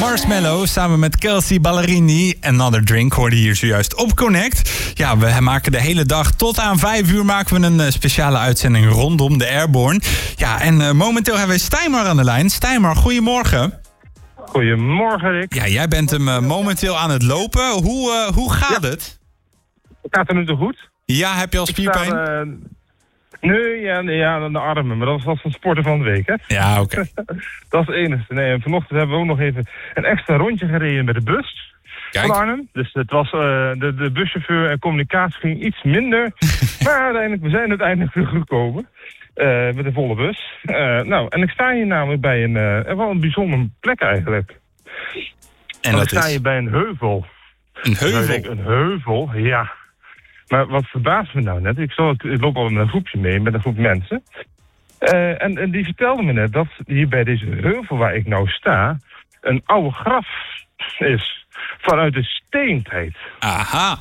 Marshmello samen met Kelsey Ballerini. Another Drink hoorde hier zojuist op Connect. Ja, we maken de hele dag tot aan 5 uur maken we een speciale uitzending rondom de Airborne. Ja, en momenteel hebben we Stijmar aan de lijn. Stijmar, goedemorgen. Goedemorgen, Rick. Ja, jij bent hem momenteel aan het lopen. Hoe gaat het? Het gaat er nu toch goed? Ja, heb je al spierpijn? Nee, ja, de armen. Maar dat was van sporten van de week, hè? Ja, oké. Dat is het enige. Nee, en vanochtend hebben we ook nog even een extra rondje gereden met de bus. Kijk. Van Arnhem. Dus het was, de buschauffeur en communicatie ging iets minder. Maar we zijn uiteindelijk teruggekomen. Met een volle bus. En ik sta hier namelijk bij wel een bijzondere plek eigenlijk. En dan dat sta is? je bij een heuvel. Een heuvel? Dus ik denk, een heuvel, ja. Maar wat verbaast me nou net, ik loop al met een groepje mee, met een groep mensen. En die vertelde me net dat hier bij deze heuvel waar ik nou sta, een oude graf is. Vanuit de steentijd. Aha.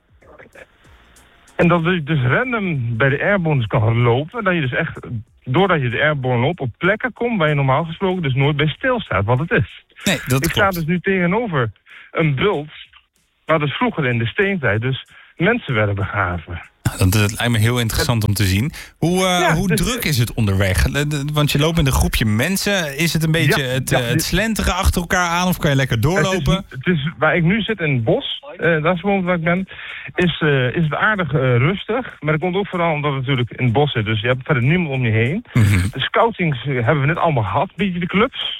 En dat je dus random bij de Airborne kan lopen. Dat je dus echt, doordat je de Airborne loopt, op plekken komt waar je normaal gesproken dus nooit bij stilstaat wat het is. Nee, dat Ik sta klopt. dus nu tegenover een bult waar dus vroeger in de steentijd dus mensen werden begraven. Dat lijkt me heel interessant om te zien. Hoe dus, druk is het onderweg? Want je loopt met een groepje mensen. Is het een beetje het slenteren achter elkaar aan of kan je lekker doorlopen? Het is waar ik nu zit in het bos, dat is het waar ik ben, is het aardig rustig. Maar dat komt ook vooral omdat het natuurlijk in het bos zit. Dus je hebt verder niemand om je heen. Mm-hmm. De scoutings hebben we net allemaal gehad, een beetje de clubs.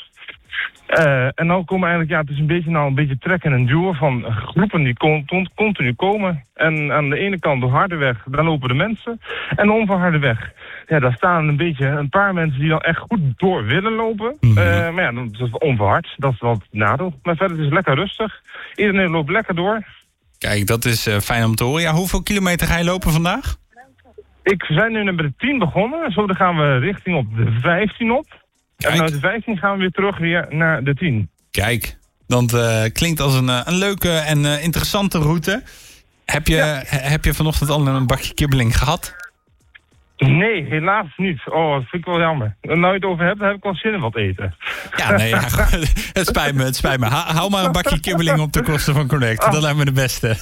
En dan komen eigenlijk, het is een beetje trekken en duwen van groepen die continu komen. En aan de ene kant de harde weg, daar lopen de mensen. En de onverharde weg, daar staan een paar mensen die dan echt goed door willen lopen. Mm-hmm. Maar dat is onverhard, dat is wel het nadeel. Maar verder is het lekker rustig. Iedereen loopt lekker door. Kijk, dat is fijn om te horen. Ja, hoeveel kilometer ga je lopen vandaag? We zijn nu met de 10 begonnen. Zo dan gaan we richting op de 15 op. Kijk. En vanuit de 15 gaan we weer naar de 10. Kijk, dat klinkt als een leuke en interessante route. Heb je vanochtend al een bakje kibbeling gehad? Nee, helaas niet. Oh, dat vind ik wel jammer. En nou je het over hebt, dan heb ik wel zin in wat eten. Ja, nee, het spijt me. Hou maar een bakje kibbeling op de kosten van Connect. Dat lijkt me de beste.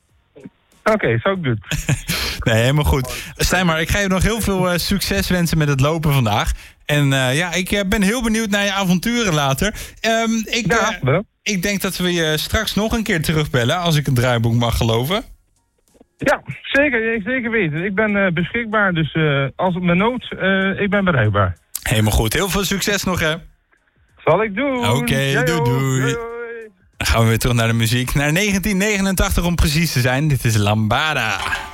Oké, zou ik doen. Nee, helemaal goed. Stijmar, ik ga je nog heel veel succes wensen met het lopen vandaag. En ik ben heel benieuwd naar je avonturen later. Ik denk dat we je straks nog een keer terugbellen, als ik een draaiboek mag geloven. Ja, zeker weten. Ik ben beschikbaar, dus als het me nood, ik ben bereikbaar. Helemaal goed. Heel veel succes nog, hè? Zal ik doen. Oké, doei. Dan gaan we weer terug naar de muziek. Naar 1989 om precies te zijn. Dit is Lambada.